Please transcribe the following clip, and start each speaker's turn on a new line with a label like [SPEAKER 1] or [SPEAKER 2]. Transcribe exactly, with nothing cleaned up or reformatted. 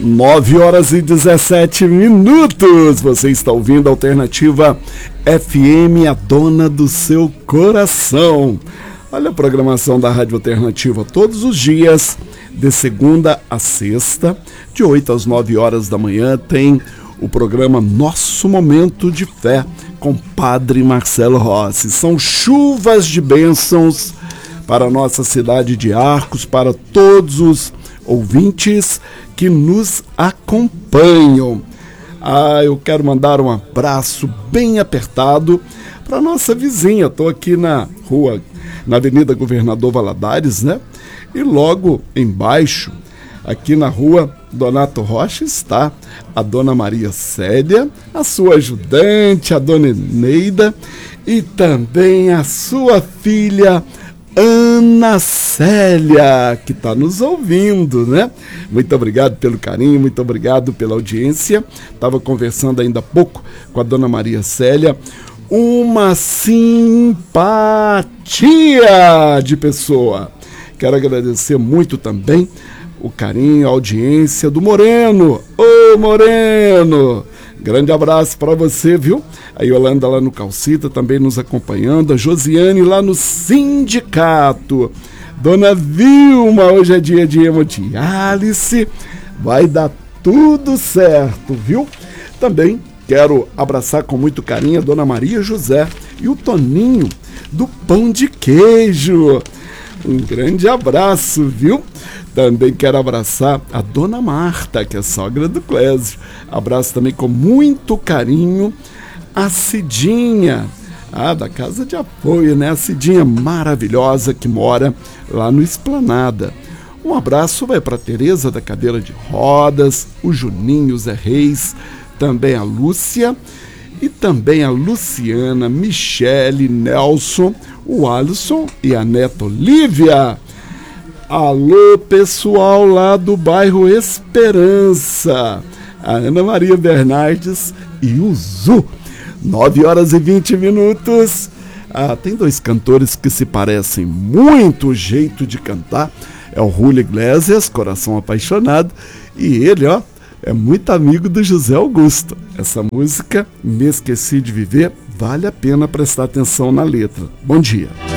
[SPEAKER 1] nove horas e dezessete minutos. Você está ouvindo a Alternativa F M, a dona do seu coração. Olha a programação da Rádio Alternativa todos os dias, de segunda a sexta, de oito às nove horas da manhã, tem o programa Nosso Momento de Fé, com Padre Marcelo Rossi. São chuvas de bênçãos para a nossa cidade de Arcos, para todos os ouvintes que nos acompanham. Ah, eu quero mandar um abraço bem apertado para nossa vizinha. Estou aqui na rua, na Avenida Governador Valadares, né? E logo embaixo, aqui na rua Donato Rocha, está a Dona Maria Célia, a sua ajudante, a Dona Eneida, e também a sua filha Ana Célia, que está nos ouvindo, né? Muito obrigado pelo carinho, muito obrigado pela audiência. Estava conversando ainda há pouco com a Dona Maria Célia, uma simpatia de pessoa. Quero agradecer muito também o carinho, a audiência do Moreno. Ô Moreno, grande abraço para você, viu? A Yolanda lá no Calcita também nos acompanhando, a Josiane lá no sindicato, Dona Vilma, hoje é dia de hemodiálise, vai dar tudo certo, viu? Também quero abraçar com muito carinho a Dona Maria José e o Toninho do Pão de Queijo. Um grande abraço, viu? Também quero abraçar a Dona Marta, que é sogra do Clésio. Abraço também com muito carinho a Cidinha, ah, da Casa de Apoio, né? A Cidinha maravilhosa que mora lá no Esplanada. Um abraço vai para a Tereza da Cadeira de Rodas, o Juninho, o Zé Reis, também a Lúcia e também a Luciana, Michele, Nelson, o Alisson e a neta Olívia. Alô, pessoal lá do bairro Esperança, a Ana Maria Bernardes e o Zu. nove horas e vinte minutos. Ah, tem dois cantores que se parecem muito o jeito de cantar. É o Julio Iglesias, Coração Apaixonado, e ele, ó, é muito amigo do José Augusto. Essa música, Me Esqueci de Viver, vale a pena prestar atenção na letra. Bom dia.